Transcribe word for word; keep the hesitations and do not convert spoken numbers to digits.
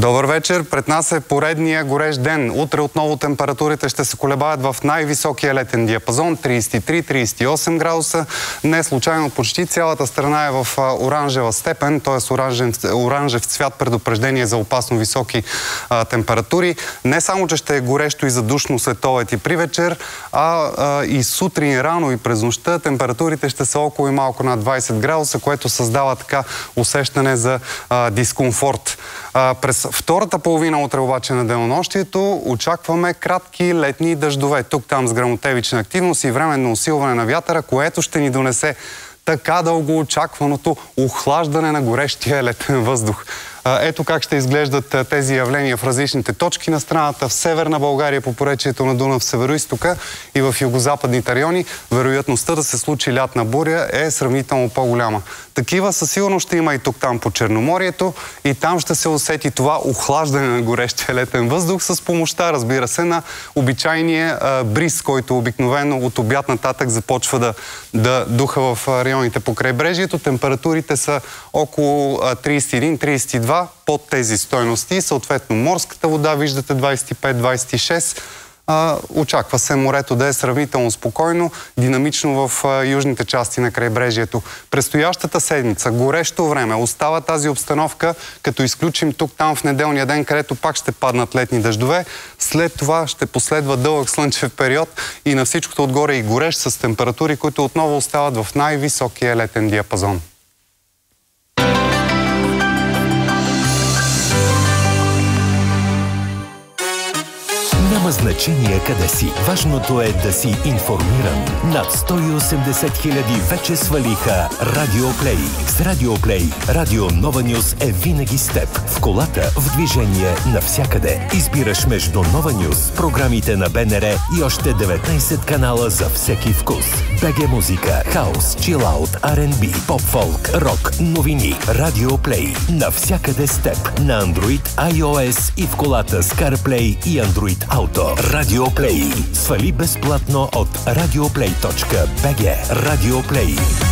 Добър вечер! Пред нас е поредния горещ ден. Утре отново температурите ще се колебаят в най-високия летен диапазон – тридесет и три тридесет и осем градуса. Не случайно почти цялата страна е в оранжева степен, т.е. оранжев, оранжев цвят, предупреждение за опасно високи а, температури. Не само, че ще е горещо и задушно след обед и при вечер, а, а и сутрин рано и през нощта температурите ще са около и малко над двадесет градуса, което създава така усещане за а, дискомфорт. А, през втората половина утре обаче на денонощието очакваме кратки летни дъждове. Тук-там с гръмотевична активност и временно усилване на вятъра, което ще ни донесе така дълго очакваното охлаждане на горещия летен въздух. Ето как ще изглеждат тези явления в различните точки на страната. В северна България по поречието на Дунав, в североизтока и в югозападните райони вероятността да се случи лятна буря е сравнително по-голяма. Такива със сигурност ще има и тук-там по Черноморието и там ще се усети това охлаждане на горещия летен въздух с помощта, разбира се, на обичайния а, бриз, който обикновено от обяд нататък започва да, да духа в районите по крайбрежието. Температурите са около тридесет и един тридесет и два под тези стойности. Съответно, морската вода, виждате двадесет и пет двадесет и шест. А, очаква се морето да е сравнително спокойно, динамично в а, южните части на крайбрежието. Предстоящата седмица, горещо време, остава тази обстановка, като изключим тук-там в неделния ден, където пак ще паднат летни дъждове. След това ще последва дълъг слънчев период и на всичкото отгоре и горещ с температури, които отново остават в най-високия летен диапазон. Няма значение къде си. Важното е да си информиран. Над сто и осемдесет хиляди вече свалиха Радиоплей. С Радиоплей Радио Нова Нюз е винаги с теб. В колата, в движение, навсякъде. Избираш между Нова Нюз, програмите на БНР и още деветнадесет канала за всеки вкус. БГ музика, хаус, чилаут, Ар енд Би, поп-фолк, рок, новини. Радиоплей. Навсякъде с теб. На Android, iOS и в колата с CarPlay и Android Auto. Радиоплей. Свали безплатно от радиоплей точка би джи. Радиоплей.